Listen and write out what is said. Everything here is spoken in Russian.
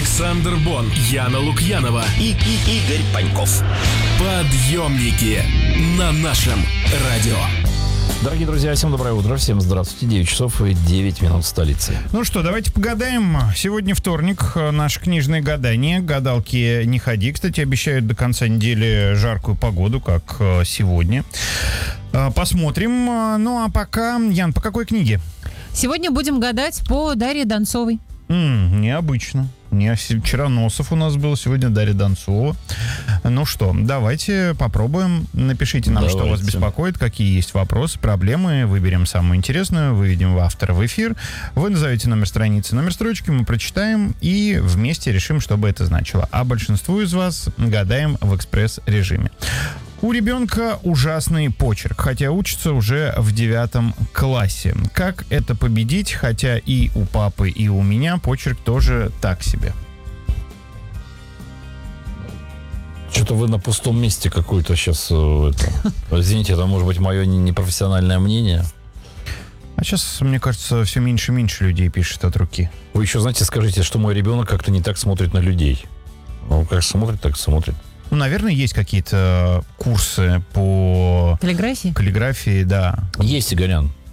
Александр Бон, Яна Лукьянова и Игорь Паньков. Подъемники на нашем радио. Дорогие друзья, всем доброе утро, всем здравствуйте. 9 часов и 9 минут в столице. Ну что, давайте погадаем. Сегодня вторник, наше книжное гадание. Гадалки не ходи. Кстати, обещают до конца недели жаркую погоду, как сегодня. Посмотрим. Ну а пока, Ян, по какой книге? Сегодня будем гадать по Дарье Донцовой. Необычно. Вчера Носов у нас был, сегодня Дарья Донцова. Ну что, давайте попробуем. Напишите нам, что вас беспокоит, какие есть вопросы, проблемы. Выберем самую интересную, выведем автора в эфир. Вы назовете номер страницы, номер строчки, мы прочитаем и вместе решим, что бы это значило. А большинству из вас гадаем в экспресс-режиме. У ребенка ужасный почерк, хотя учится уже в 9 классе. Как это победить, хотя и у папы, и у меня почерк тоже так себе? Что-то вы на пустом месте какое-то сейчас... Извините, это может быть мое непрофессиональное мнение. А сейчас, мне кажется, все меньше и меньше людей пишет от руки. Вы еще, знаете, скажите, что мой ребенок как-то не так смотрит на людей. Он как смотрит, так смотрит. Ну, наверное, есть какие-то курсы по... Каллиграфии? Каллиграфии, да. Есть, Игорян.